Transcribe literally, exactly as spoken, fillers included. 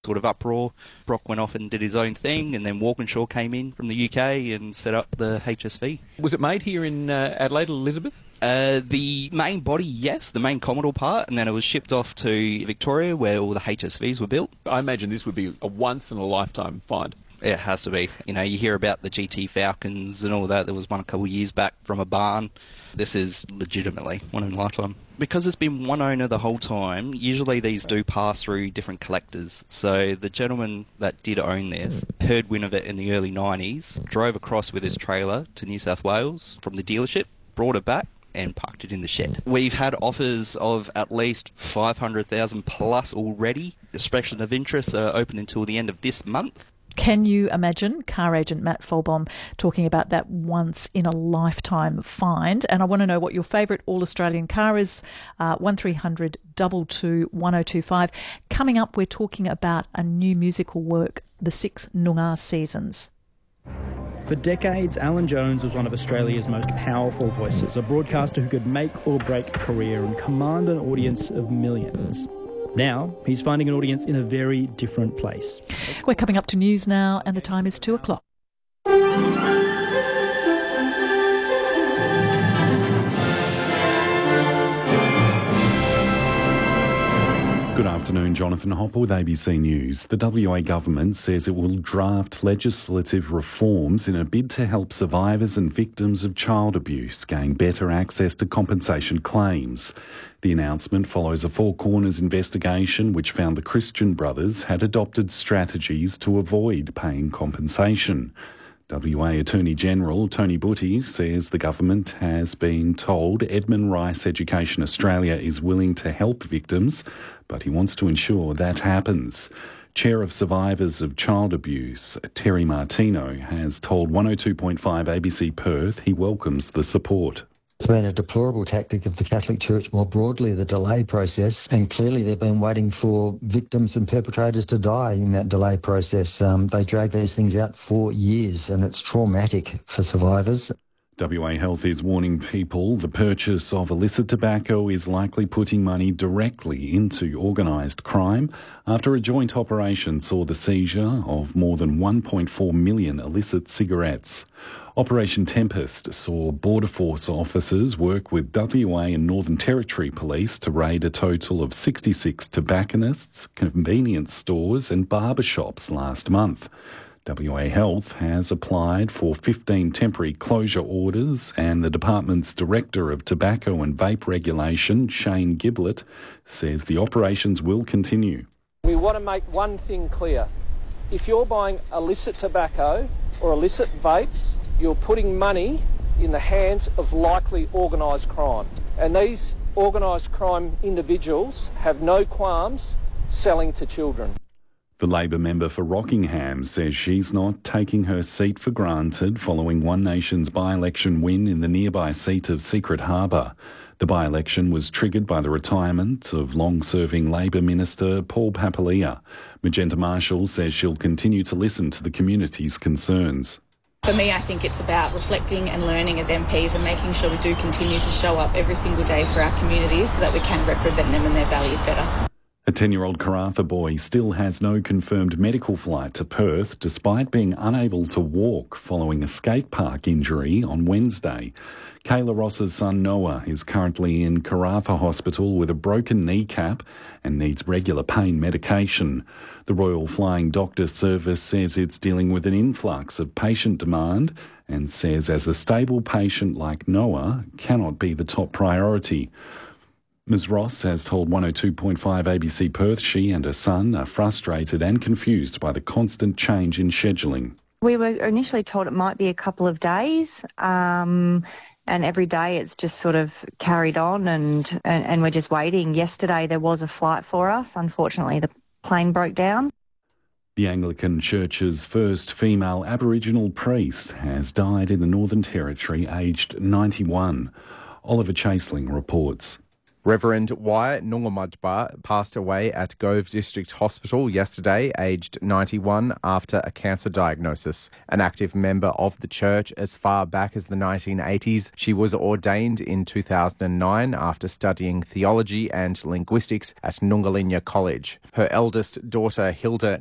sort of uproar. Brock went off and did his own thing, and then Walkinshaw came in from the U K and set up the H S V. Was it made here in uh, Adelaide, Elizabeth? Uh, the main body, yes, the main Commodore part, and then it was shipped off to Victoria where all the H S Vs were built. I imagine this would be a once-in-a-lifetime find. It has to be. You know, you hear about the G T Falcons and all that. There was one a couple of years back from a barn. This is legitimately one in a lifetime. Because it's been one owner the whole time, usually these do pass through different collectors. So the gentleman that did own this heard wind of it in the early nineties, drove across with his trailer to New South Wales from the dealership, brought it back, and parked it in the shed. We've had offers of at least five hundred thousand plus already. Expression of interest are open until the end of this month. Can you imagine car agent Matt Folbaum talking about that once-in-a-lifetime find? And I want to know what your favourite all-Australian car is. Uh, one three hundred two two one oh two five. Coming up, we're talking about a new musical work, The Six Noongar Seasons. For decades, Alan Jones was one of Australia's most powerful voices, a broadcaster who could make or break a career and command an audience of millions. Now, he's finding an audience in a very different place. We're coming up to news now, and the time is two o'clock. Good afternoon, Jonathan Hopper with A B C News. The W A government says it will draft legislative reforms in a bid to help survivors and victims of child abuse gain better access to compensation claims. The announcement follows a Four Corners investigation which found the Christian Brothers had adopted strategies to avoid paying compensation. W A Attorney-General Tony Butty says the government has been told Edmund Rice Education Australia is willing to help victims, but he wants to ensure that happens. Chair of Survivors of Child Abuse, Terry Martino, has told one oh two point five A B C Perth he welcomes the support. It's been a deplorable tactic of the Catholic Church more broadly, the delay process, and clearly they've been waiting for victims and perpetrators to die in that delay process. Um, they drag these things out for years, and it's traumatic for survivors. W A Health is warning people the purchase of illicit tobacco is likely putting money directly into organised crime after a joint operation saw the seizure of more than one point four million illicit cigarettes. Operation Tempest saw Border Force officers work with W A and Northern Territory Police to raid a total of sixty-six tobacconists, convenience stores and barber shops last month. W A Health has applied for fifteen temporary closure orders, and the department's Director of Tobacco and Vape Regulation, Shane Giblett, says the operations will continue. We want to make one thing clear. If you're buying illicit tobacco or illicit vapes, you're putting money in the hands of likely organised crime. And these organised crime individuals have no qualms selling to children. The Labor member for Rockingham says she's not taking her seat for granted following One Nation's by-election win in the nearby seat of Secret Harbour. The by-election was triggered by the retirement of long-serving Labor Minister Paul Papalia. Magenta Marshall says she'll continue to listen to the community's concerns. For me, I think it's about reflecting and learning as M Ps and making sure we do continue to show up every single day for our communities so that we can represent them and their values better. A ten-year-old Karratha boy still has no confirmed medical flight to Perth despite being unable to walk following a skate park injury on Wednesday. Kayla Ross's son Noah is currently in Karratha Hospital with a broken kneecap and needs regular pain medication. The Royal Flying Doctor Service says it's dealing with an influx of patient demand and says as a stable patient like Noah cannot be the top priority. Miz Ross has told one oh two point five A B C Perth she and her son are frustrated and confused by the constant change in scheduling. We were initially told it might be a couple of days, um, and every day it's just sort of carried on and, and, and we're just waiting. Yesterday there was a flight for us. Unfortunately, the plane broke down. The Anglican Church's first female Aboriginal priest has died in the Northern Territory, aged ninety-one. Oliver Chaseling reports. Reverend Wyatt Nungamudba passed away at Gove District Hospital yesterday, aged ninety-one, after a cancer diagnosis. An active member of the church as far back as the nineteen eighties, she was ordained in two thousand nine after studying theology and linguistics at Nungalinya College. Her eldest daughter, Hilda